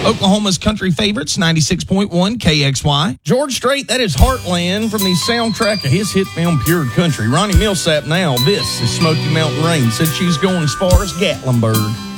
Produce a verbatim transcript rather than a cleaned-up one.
Oklahoma's country favorites, ninety-six point one K X Y. George Strait, that is Heartland from the soundtrack of his hit film Pure Country. Ronnie Millsap now. This is Smoky Mountain Rain. Said she's going as far as Gatlinburg.